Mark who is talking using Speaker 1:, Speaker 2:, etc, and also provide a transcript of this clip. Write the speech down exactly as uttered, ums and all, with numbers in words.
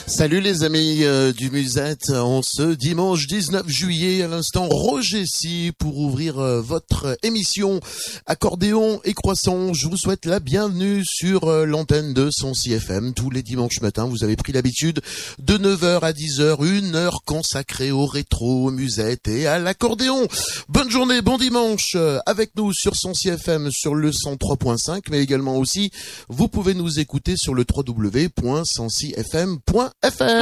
Speaker 1: Salut les amis euh, du Musette, en ce dimanche dix-neuf juillet, à l'instant Roger Si pour ouvrir euh, votre émission Accordéon et Croissant. Je vous souhaite la bienvenue sur euh, l'antenne de Sancy F M. Tous les dimanches matins, vous avez pris l'habitude de neuf heures à dix heures, une heure consacrée au rétro, au Musette et à l'accordéon. Bonne journée, bon dimanche euh, avec nous sur Sancy F M sur le cent trois point cinq, mais également aussi, vous pouvez nous écouter sur le w w w point sancy f m point f r.